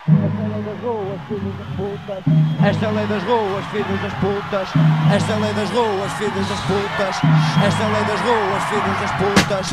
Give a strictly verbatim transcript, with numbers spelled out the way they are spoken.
Esta lei das ruas, filhos das putas. Esta lei das ruas, filhos das putas. Esta lei das ruas, filhos das putas. Esta lei das ruas, filhos das putas.